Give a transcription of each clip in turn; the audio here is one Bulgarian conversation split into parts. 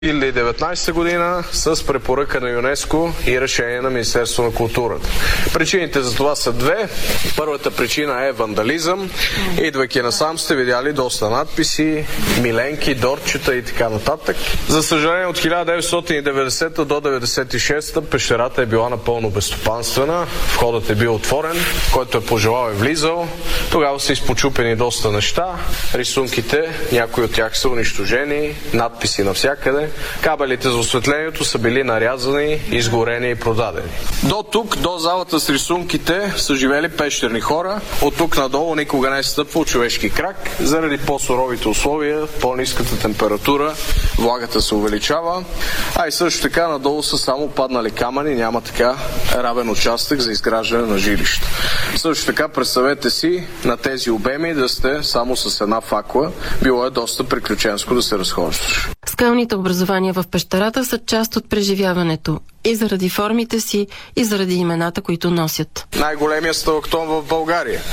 2019 година с препоръка на ЮНЕСКО и решение на Министерство на културата. Причините за това са две. Първата причина е вандализъм. Идвайки насам сте видяли доста надписи, миленки, дорчета и така нататък. За съжаление, от 1990 до 1996 пещерата е била напълно безстопанствена. Входът е бил отворен, който е пожелал е влизал. Тогава са изпочупени доста неща. Рисунките, някои от тях са унищожени, надписи навсякъде. Кабелите за осветлението са били нарязани, изгорени и продадени. До тук, до залата с рисунките, са живели пещерни хора. От тук надолу никога не е стъпвал човешки крак. Заради по-суровите условия, по-ниската температура, влагата се увеличава. А и също така надолу са само паднали камъни, няма така равен участък за изграждане на жилища. Също така представете си на тези обеми да сте само с една факла. Било е доста приключенско да се разхождаш. Скалните образования в пещерата са част от преживяването и заради формите си, и заради имената, които носят. Най-големият сталактон в България.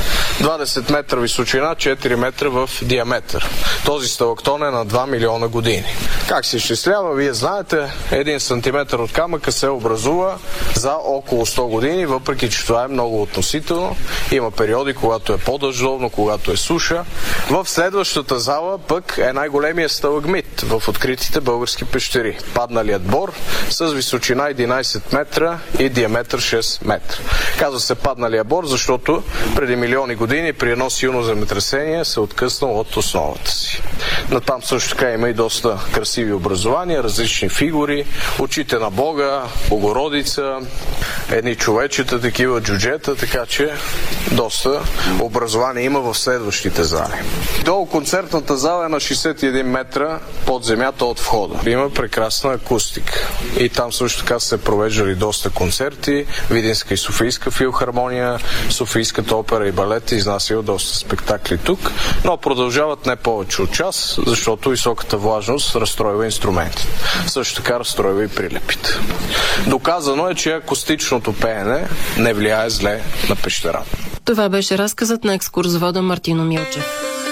20 метра височина, 4 метра в диаметър. Този сталактон е на 2 милиона години. Как се изчислява? Вие знаете, 1 сантиметър от камъка се образува за около 100 години, въпреки че това е много относително. Има периоди, когато е по-дъждовно, когато е суша. В следващата зала пък е най-големият сталагмит в откритите български пещери. Падналият бор с височина 11 метра и диаметър 6 метра. Казва се падналия бор, защото преди милиони години при едно силно земетресение се откъснал от основата си. Натам също така има и доста красиви образования, различни фигури, очите на Бога, Богородица, едни човечета, такива джуджета, така че доста образование има в следващите зали. Долу концертната зала е на 61 метра под земята от входа. Има прекрасна акустика. И там също така се провеждали доста концерти. Видинска и Софийска филхармония, Софийската опера и балет изнасяла доста спектакли тук, но продължават не повече от час, защото високата влажност разстройва инструментите. Също така разстройва и прилепите. Доказано е, че акустичното пеене не влияе зле на пещерата. Това беше разказът на екскурзовода Мартино Милчев.